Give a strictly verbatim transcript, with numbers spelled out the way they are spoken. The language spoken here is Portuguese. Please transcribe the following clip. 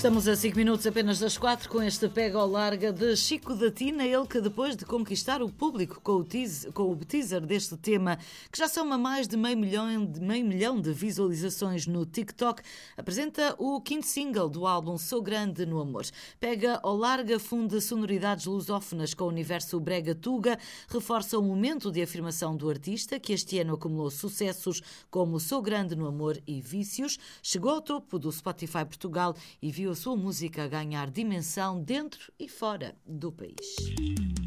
Estamos a cinco minutos apenas das quatro com este pega ao larga de Chico da Tina, ele que depois de conquistar o público com o, teaser, com o teaser deste tema, que já são a mais de meio milhão, de meio milhão de visualizações no TikTok, apresenta o quinto single do álbum Sou Grande no Amor. Pega ao larga funde sonoridades lusófonas com o universo brega tuga, reforça o momento de afirmação do artista, que este ano acumulou sucessos como Sou Grande no Amor e Vícios, chegou ao topo do Spotify Portugal e viu a sua música ganhar dimensão dentro e fora do país.